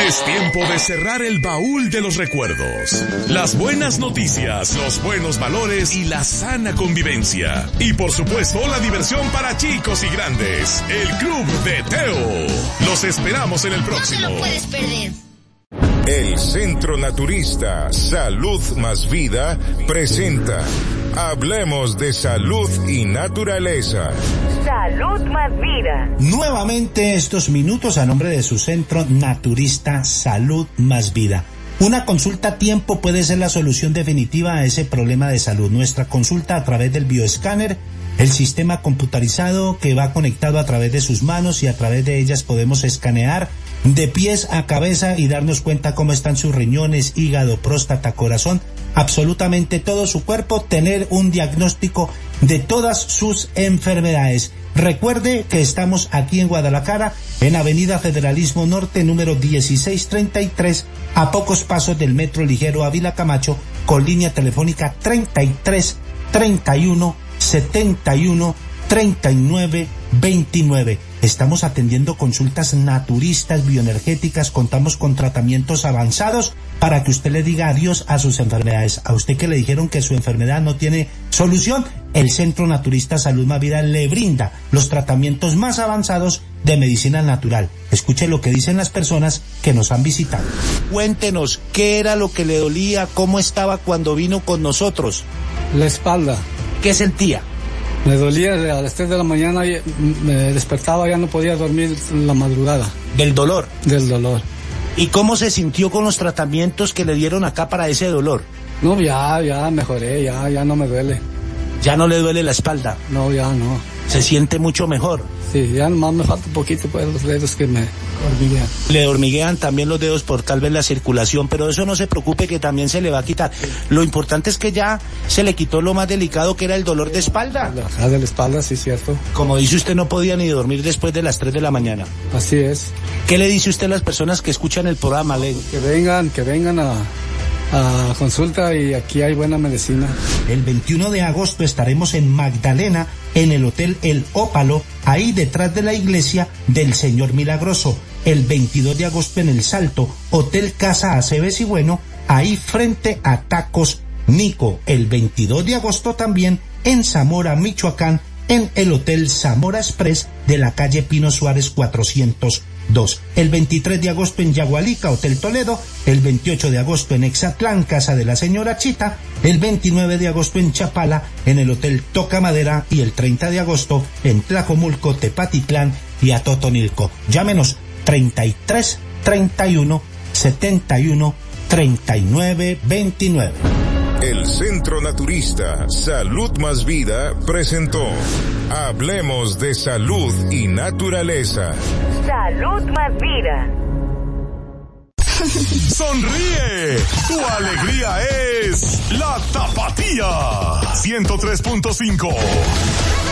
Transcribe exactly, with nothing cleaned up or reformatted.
Es tiempo de cerrar el baúl de los recuerdos. Las buenas noticias, los buenos valores y la sana convivencia. Y por supuesto, la diversión para chicos y grandes. El Club de Teo. Los esperamos en el próximo. No te lo puedes perder. El Centro Naturista Salud Más Vida presenta Hablemos de Salud y Naturaleza. Salud Más Vida. Nuevamente estos minutos a nombre de su Centro Naturista Salud Más Vida. Una consulta a tiempo puede ser la solución definitiva a ese problema de salud. Nuestra consulta a través del bioescáner, el sistema computarizado que va conectado a través de sus manos y a través de ellas podemos escanear de pies a cabeza y darnos cuenta cómo están sus riñones, hígado, próstata, corazón, absolutamente todo su cuerpo, tener un diagnóstico de todas sus enfermedades. Recuerde que estamos aquí en Guadalajara, en Avenida Federalismo Norte, número dieciséis treinta y tres, a pocos pasos del Metro Ligero Ávila Camacho, con línea telefónica treinta y tres treinta y uno setenta y uno treinta y nueve veintinueve. Estamos atendiendo consultas naturistas, bioenergéticas, contamos con tratamientos avanzados para que usted le diga adiós a sus enfermedades. A usted que le dijeron que su enfermedad no tiene solución, el Centro Naturista Salud Más Vida le brinda los tratamientos más avanzados de medicina natural. Escuche lo que dicen las personas que nos han visitado. Cuéntenos, ¿qué era lo que le dolía? ¿Cómo estaba cuando vino con nosotros? La espalda. ¿Qué sentía? Me dolía a las tres de la mañana, y me despertaba, ya no podía dormir la madrugada. ¿Del dolor? Del dolor. ¿Y cómo se sintió con los tratamientos que le dieron acá para ese dolor? No, ya, ya mejoré, ya, ya no me duele. ¿Ya no le duele la espalda? No, ya no. ¿Se siente mucho mejor? Sí, ya nomás me falta un poquito, pues, los dedos que me hormiguean. Le hormiguean también los dedos por tal vez la circulación, pero eso no se preocupe que también se le va a quitar. Lo importante es que ya se le quitó lo más delicado que era el dolor de espalda. La de la espalda, sí, cierto. Como dice usted, no podía ni dormir después de las tres de la mañana. Así es. ¿Qué le dice usted a las personas que escuchan el programa, Len? Que vengan, que vengan a... a consulta y aquí hay buena medicina. El veintiuno de agosto estaremos en Magdalena, en el Hotel El Ópalo, ahí detrás de la iglesia del Señor Milagroso. El veintidós de agosto en El Salto, Hotel Casa Aceves y Bueno, ahí frente a Tacos Nico. El veintidós de agosto también en Zamora, Michoacán, en el Hotel Zamora Express de la calle Pino Suárez cuatrocientos dos. El veintitrés de agosto en Yagualica, Hotel Toledo. El veintiocho de agosto en Exatlán, Casa de la Señora Chita. El veintinueve de agosto en Chapala, en el Hotel Toca Madera. Y el treinta de agosto en Tlajomulco, Tepatitlán y Atotonilco. Llámenos treinta y tres treinta y uno setenta y uno treinta y nueve veintinueve. El Centro Naturista Salud Más Vida presentó Hablemos de Salud y Naturaleza. Salud Más Vida. Sonríe, tu alegría es la Tapatía. ciento tres punto cinco.